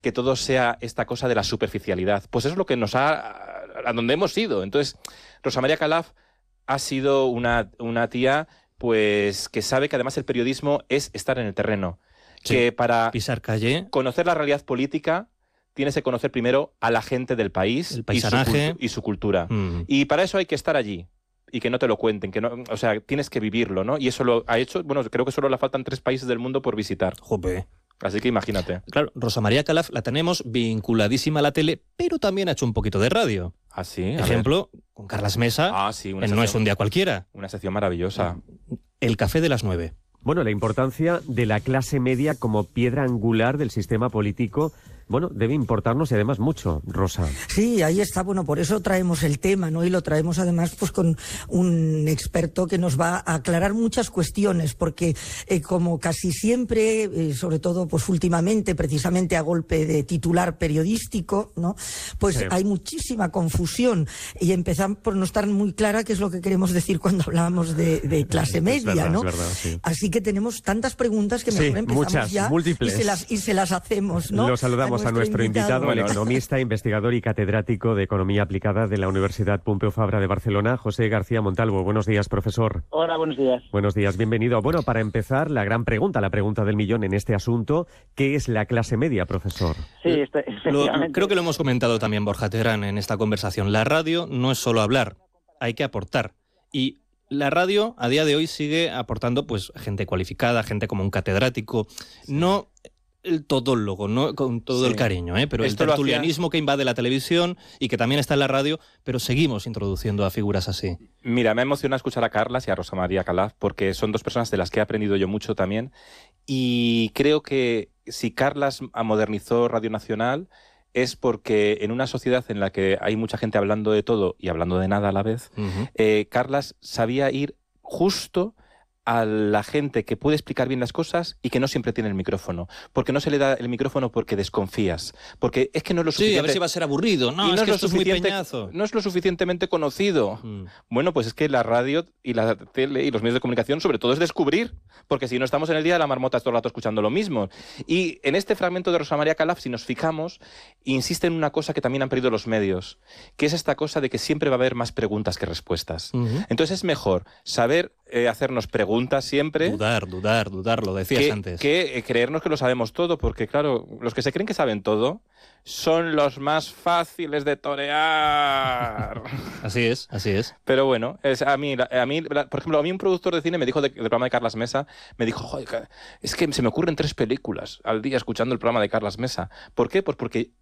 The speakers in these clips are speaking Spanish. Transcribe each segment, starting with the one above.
que todo sea esta cosa de la superficialidad. Pues eso es lo que a donde hemos ido. Entonces, Rosa María Calaf ha sido una tía pues que sabe que además el periodismo es estar en el terreno. Sí, que para pisar calle, conocer la realidad política tienes que conocer primero a la gente del país el paisanaje y su cultura. Y para eso hay que estar allí y que no te lo cuenten, o sea, tienes que vivirlo, ¿no? Y eso lo ha hecho, bueno, creo que solo le faltan 3 países del mundo por visitar. Jope. Así que imagínate. Claro, Rosa María Calaf la tenemos vinculadísima a la tele, pero también ha hecho un poquito de radio. ¿Ah, sí? Ejemplo, con Carlas Mesa, sí, en No es un día cualquiera. Una sección maravillosa. El café de las 9. Bueno, la importancia de la clase media como piedra angular del sistema político, bueno, debe importarnos y además mucho, Rosa. Sí, ahí está, bueno, por eso traemos el tema, ¿no? Y lo traemos además pues con un experto que nos va a aclarar muchas cuestiones, porque como casi siempre, sobre todo pues últimamente, precisamente a golpe de titular periodístico, ¿no? Pues sí, hay muchísima confusión y empezamos por no estar muy clara qué es lo que queremos decir cuando hablamos de clase media, verdad, ¿no? Es verdad, sí. Así que tenemos tantas preguntas que mejor empezamos muchas, ya múltiples. Y se las hacemos, ¿no? Lo saludamos a nuestro invitado, el economista, investigador y catedrático de Economía Aplicada de la Universidad Pompeu Fabra de Barcelona, José García Montalvo. Buenos días, profesor. Hola, buenos días. Buenos días, bienvenido. Bueno, para empezar, la gran pregunta, la pregunta del millón en este asunto, ¿qué es la clase media, profesor? Sí, efectivamente. Creo que lo hemos comentado también, Borja Terán, en esta conversación. La radio no es solo hablar, hay que aportar. Y la radio a día de hoy sigue aportando pues gente cualificada, gente como un catedrático, no el todólogo, no con todo el cariño, pero esto el tertulianismo que invade la televisión y que también está en la radio, pero seguimos introduciendo a figuras así. Mira, me emociona escuchar a Carlas y a Rosa María Calaf porque son 2 personas de las que he aprendido yo mucho también, y creo que si Carlas modernizó Radio Nacional es porque en una sociedad en la que hay mucha gente hablando de todo y hablando de nada a la vez, Carlas sabía ir justo a la gente que puede explicar bien las cosas y que no siempre tiene el micrófono. Porque no se le da el micrófono porque desconfías. Porque es que no es lo suficiente. Sí, a ver si va a ser aburrido. No, es que esto es muy peñazo. No es lo suficientemente conocido. Bueno, pues es que la radio y la tele y los medios de comunicación sobre todo es descubrir. Porque si no estamos en el día de la marmota todo el rato escuchando lo mismo. Y en este fragmento de Rosa María Calaf, si nos fijamos, insiste en una cosa que también han perdido los medios, que es esta cosa de que siempre va a haber más preguntas que respuestas. Entonces es mejor saber hacernos preguntas siempre. Dudar, lo decías antes. Que creernos que lo sabemos todo, porque claro, los que se creen que saben todo son los más fáciles de torear. Así es. Pero bueno, a mí, por ejemplo, a mí un productor de cine me dijo del programa de Carlas Mesa, me dijo, joder, es que se me ocurren 3 películas al día escuchando el programa de Carlas Mesa. ¿Por qué? Pues porque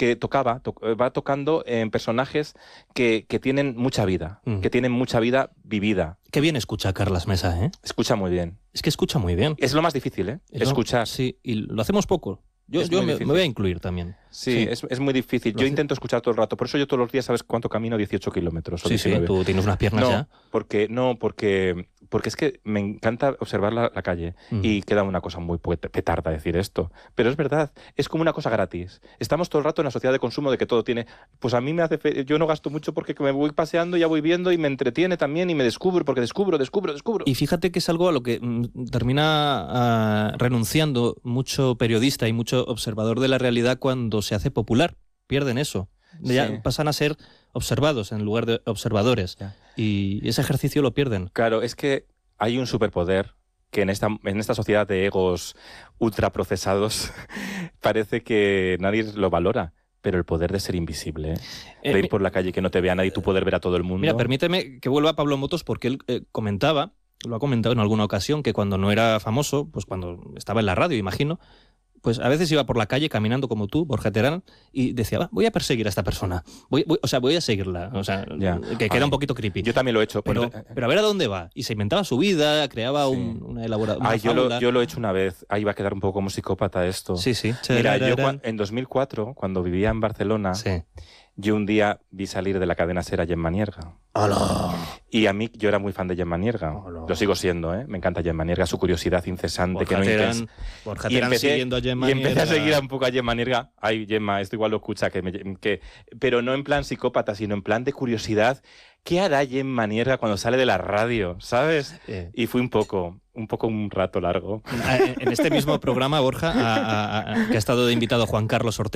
va tocando en personajes que tienen mucha vida, que tienen mucha vida vivida. Qué bien escucha Carlas Mesa, ¿eh? Escucha muy bien. Es que escucha muy bien. Es lo más difícil, ¿eh? Escuchar. Sí, y lo hacemos poco. Yo me voy a incluir también. Sí. Es muy difícil. Yo intento escuchar todo el rato. Por eso yo todos los días, ¿sabes cuánto camino? 18 kilómetros. Sí, tú tienes unas piernas ya. Porque es que me encanta observar la calle y queda una cosa muy petarda decir esto. Pero es verdad, es como una cosa gratis. Estamos todo el rato en la sociedad de consumo de que todo tiene... Pues a mí me hace... Yo no gasto mucho porque me voy paseando, ya voy viendo y me entretiene también y me descubro, porque descubro. Y fíjate que es algo a lo que termina renunciando mucho periodista y mucho observador de la realidad cuando se hace popular. Pierden eso. Ya pasan a ser observados en lugar de observadores. Ya. Y ese ejercicio lo pierden. Claro, es que hay un superpoder que en esta sociedad de egos ultraprocesados parece que nadie lo valora. Pero el poder de ser invisible, de ir por la calle y que no te vea nadie y tú poder ver a todo el mundo. Mira, permíteme que vuelva a Pablo Motos porque él lo ha comentado en alguna ocasión, que cuando no era famoso, pues cuando estaba en la radio, imagino, pues a veces iba por la calle caminando como tú, Borja Terán, y decía, voy a perseguir a esta persona, voy a seguirla, que queda un poquito creepy. Yo también lo he hecho. Pero a ver a dónde va. Y se inventaba su vida, creaba una elaboración. Yo lo he hecho una vez, ahí va a quedar un poco como psicópata esto. Sí. Mira, yo en 2004, cuando vivía en Barcelona, Yo un día vi salir de la cadena SER a Gemma Nierga. ¡Hala! Y a mí, yo era muy fan de Gemma Nierga. ¡Hala! Lo sigo siendo, ¿eh? Me encanta Gemma Nierga, su curiosidad incesante. Borja Terán siguiendo a Gemma Nierga. Y empecé a seguir un poco a Gemma Nierga. Ay, Gemma, esto igual lo escucha, pero no en plan psicópata, sino en plan de curiosidad. ¿Qué hará Gemma Nierga cuando sale de la radio? ¿Sabes? Y fue un rato largo. En este mismo programa, Borja, que ha estado de invitado Juan Carlos Ortega,